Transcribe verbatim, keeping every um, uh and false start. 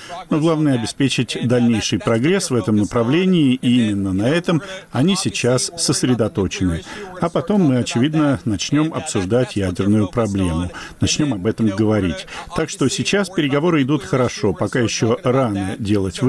Но главное — обеспечить дальнейший прогресс в этом направлении, и именно на этом они сейчас сосредоточены. А потом мы, очевидно, начнем обсуждать ядерную проблему, начнем об этом говорить. Так что сейчас переговоры идут хорошо, пока еще рано делать выводы.